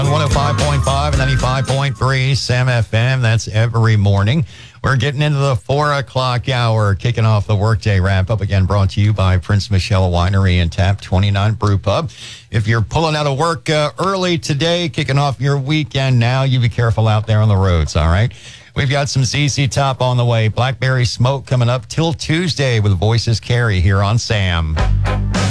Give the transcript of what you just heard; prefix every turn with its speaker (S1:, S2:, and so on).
S1: On 105.5 and 95.3 Sam FM. That's every morning. We're getting into the 4 o'clock hour, kicking off the workday wrap up again, brought to you by Prince Michelle Winery and Tap 29 Brew Pub. If you're pulling out of work early today, kicking off your weekend now, you be careful out there on the roads, all right? We've got some ZZ Top on the way. Blackberry Smoke coming up till Tuesday with Voices Carry here on Sam.